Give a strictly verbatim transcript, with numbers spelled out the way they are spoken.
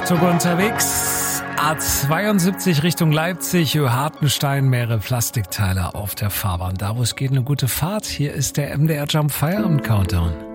Zug unterwegs. A zweiundsiebzig Richtung Leipzig, Hartenstein, mehrere Plastikteile auf der Fahrbahn. Da, wo es geht, eine gute Fahrt. Hier ist der M D R Jump Feierabend Countdown.